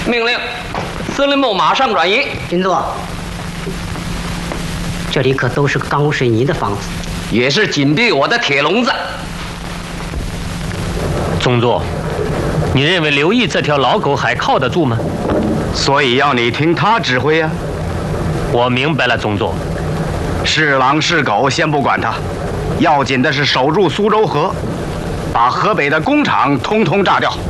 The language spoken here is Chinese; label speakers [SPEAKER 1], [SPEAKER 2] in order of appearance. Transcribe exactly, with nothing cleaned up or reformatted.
[SPEAKER 1] 命令，司令部马上转移。
[SPEAKER 2] 军座，这里可都是钢水泥的房子，
[SPEAKER 1] 也是紧闭我的铁笼子。
[SPEAKER 3] 宗座，你认为刘毅这条老狗还靠得住吗？
[SPEAKER 4] 所以要你听他指挥呀、啊。
[SPEAKER 3] 我明白了，宗座。
[SPEAKER 4] 是狼是狗，先不管他，要紧的是守住苏州河，把河北的工厂通通炸掉。